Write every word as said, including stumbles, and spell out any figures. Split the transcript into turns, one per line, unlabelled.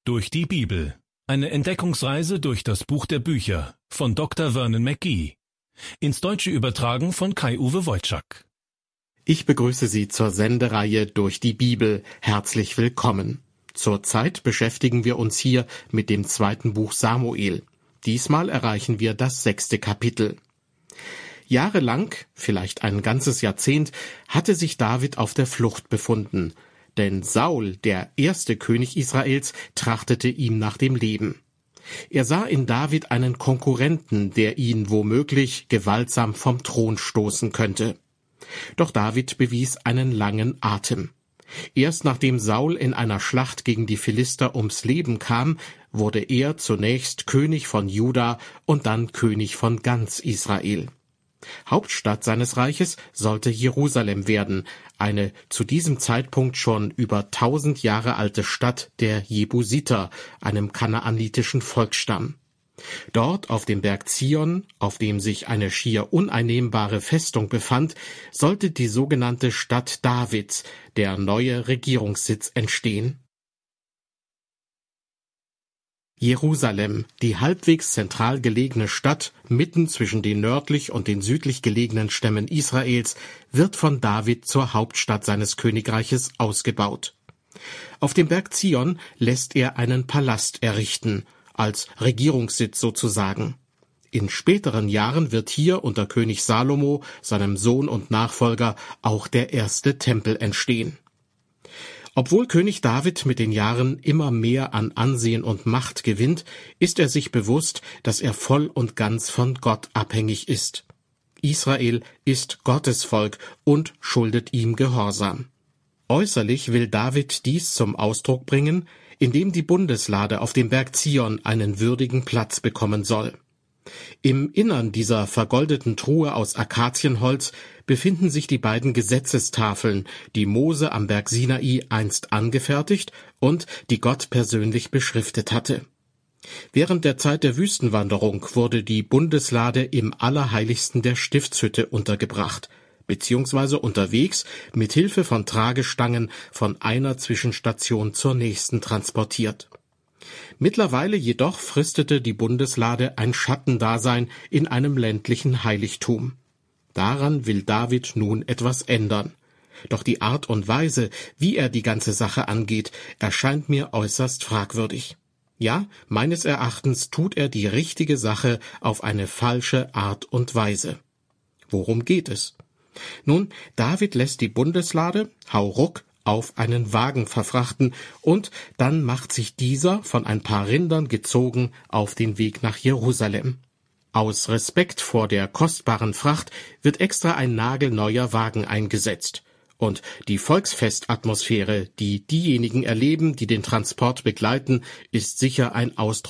Durch die Bibel. Eine Entdeckungsreise durch das Buch der Bücher von Doktor Vernon McGee. Ins Deutsche übertragen von Kai-Uwe Wojczak.
Ich begrüße Sie zur Sendereihe Durch die Bibel. Herzlich willkommen. Zurzeit beschäftigen wir uns hier mit dem zweiten Buch Samuel. Diesmal erreichen wir das sechste Kapitel. Jahrelang, vielleicht ein ganzes Jahrzehnt, hatte sich David auf der Flucht befunden. Denn Saul, der erste König Israels, trachtete ihm nach dem Leben. Er sah in David einen Konkurrenten, der ihn womöglich gewaltsam vom Thron stoßen könnte. Doch David bewies einen langen Atem. Erst nachdem Saul in einer Schlacht gegen die Philister ums Leben kam, wurde er zunächst König von Juda und dann König von ganz Israel. Hauptstadt seines Reiches sollte Jerusalem werden, eine zu diesem Zeitpunkt schon über tausend Jahre alte Stadt der Jebusiter, einem kanaanitischen Volksstamm. Dort auf dem Berg Zion, auf dem sich eine schier uneinnehmbare Festung befand, sollte die sogenannte Stadt Davids, der neue Regierungssitz, entstehen. Jerusalem, die halbwegs zentral gelegene Stadt, mitten zwischen den nördlich und den südlich gelegenen Stämmen Israels, wird von David zur Hauptstadt seines Königreiches ausgebaut. Auf dem Berg Zion lässt er einen Palast errichten, als Regierungssitz sozusagen. In späteren Jahren wird hier unter König Salomo, seinem Sohn und Nachfolger, auch der erste Tempel entstehen. Obwohl König David mit den Jahren immer mehr an Ansehen und Macht gewinnt, ist er sich bewusst, dass er voll und ganz von Gott abhängig ist. Israel ist Gottes Volk und schuldet ihm Gehorsam. Äußerlich will David dies zum Ausdruck bringen, indem die Bundeslade auf dem Berg Zion einen würdigen Platz bekommen soll. Im Innern dieser vergoldeten Truhe aus Akazienholz befinden sich die beiden Gesetzestafeln, die Mose am Berg Sinai einst angefertigt und die Gott persönlich beschriftet hatte. Während der Zeit der Wüstenwanderung wurde die Bundeslade im Allerheiligsten der Stiftshütte untergebracht, beziehungsweise unterwegs mit Hilfe von Tragestangen von einer Zwischenstation zur nächsten transportiert. Mittlerweile jedoch fristete die Bundeslade ein Schattendasein in einem ländlichen Heiligtum. Daran will David nun etwas ändern. Doch die Art und Weise, wie er die ganze Sache angeht, erscheint mir äußerst fragwürdig. Ja, meines Erachtens tut er die richtige Sache auf eine falsche Art und Weise. Worum geht es? Nun, David lässt die Bundeslade, hauruck, auf einen Wagen verfrachten, und dann macht sich dieser, von ein paar Rindern gezogen, auf den Weg nach Jerusalem. Aus Respekt vor der kostbaren Fracht wird extra ein nagelneuer Wagen eingesetzt. Und die Volksfestatmosphäre, die diejenigen erleben, die den Transport begleiten, ist sicher ein Ausdruck